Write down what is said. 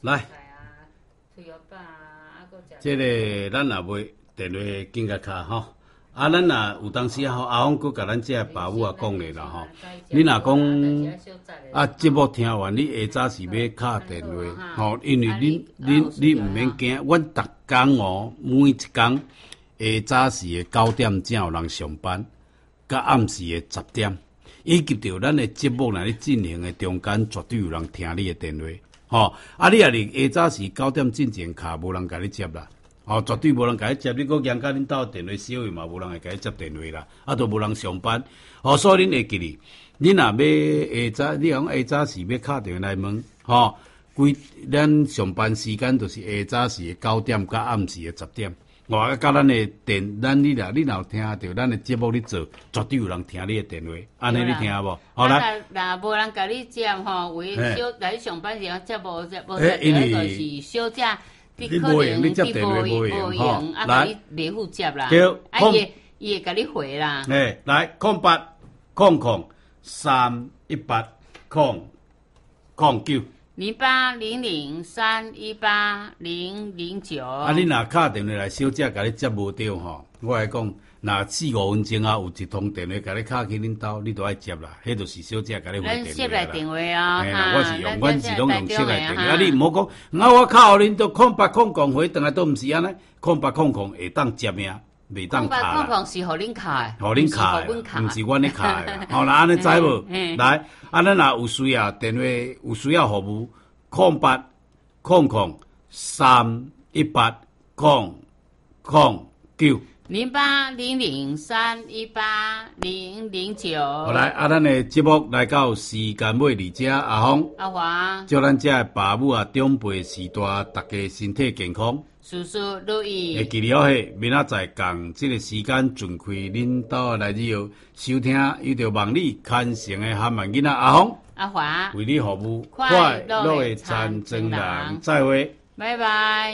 来，这个咱也袂电话紧甲卡吼。啊，咱若有当时啊，阿峰佫甲咱这爸母啊讲咧啦吼。你若讲啊，节目听完，你下早是要敲电话吼，因为你毋免惊，阮逐工哦，每一工下早是的9点才有人上班，甲暗时的10点，以及着咱的节目若咧进行的中间，绝对有人听你的电话吼。啊，你若是下早是9点进前敲，无人甲你接啦。哦，绝对无人甲你接，你搁养甲恁兜电话小嘛，无人会甲你接电话啦，啊，都无人上班。哦，所以恁会记哩，恁若要下早，你讲下早是要敲电话来问，吼，咱上班时间就是下早是9点甲暗时的10点。哦，甲咱的你若有听到咱的节目咧做，绝对有人听你的电话，安尼你听无？好来， 若无人甲你接吼，为小来上班时间接无接，就是小姐。 你无用，你接电话无用吼。来， 你袂付接啦。 对， 伊会甲你回啦。 来0800380009。 0800318009。 啊，你若敲电话来，小姐甲你接无到吼，我来讲，若4-5分钟啊，有一通电话甲你敲去恁兜，你都爱接啦。迄就是小姐甲你回电话啦。 咱接来电话啊， 我是用，阮是拢用接来电话。啊，你毋好讲，我敲互恁都0800回，当来都毋是安尼，0800会当接命，袂当敲啦。 0800是互恁敲的， 互恁敲的，毋是阮咧敲的。好啦，安尼知无？来，啊，咱若有需要电话，有需要服务0800318009。 0800318009。 好来，啊，咱的节目来到时间尾伫遮，阿峰、 阿华， 祝咱遮的爸母啊，长辈时代，大家身体健康， 事事如意。 会记了嘿，明仔载共这个时间，准开恁兜来之后收听，伊着望你虔诚的汉文囡仔阿峰、 阿华为你服务， 快乐的赞成人，再会， 拜拜。